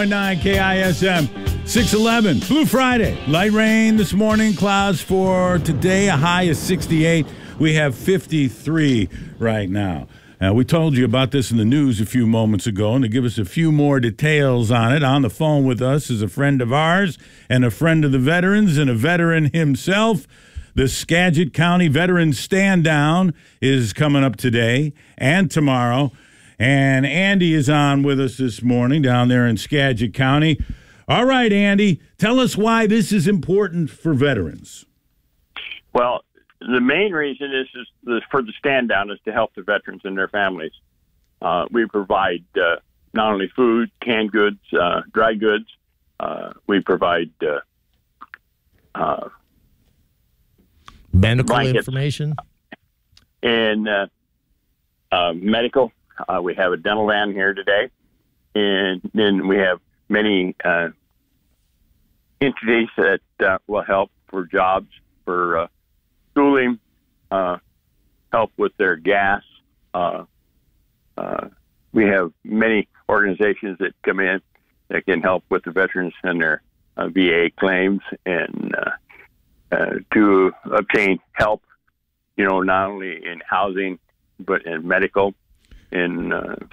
9 KISM 611 Blue Friday. Light rain this morning, clouds for today, a high of 68. We have 53 right now. We told you about this in the news a few moments ago, and to give us a few more details on it, on the phone with us is a friend of ours and a friend of the veterans and a veteran himself. The Skagit County Veterans Stand Down is coming up today and tomorrow. And Andy is on with us this morning down there in Skagit County. All right, Andy, tell us why this is important for veterans. Well, the main reason is for the stand down is to help the veterans and their families. We provide not only food, canned goods, dry goods. We provide medical blankets information and medical. We have a dental van here today, and then we have many entities that will help for jobs, for schooling, help with their gas. We have many organizations that come in that can help with the veterans and their VA claims and to obtain help, not only in housing, but in medical, in